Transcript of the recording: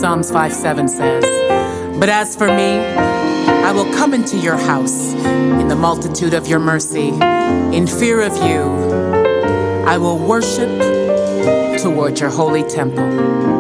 Psalms 5:7 says, "But as for me, I will come into your house in the multitude of your mercy. In fear of you, I will worship toward your holy temple."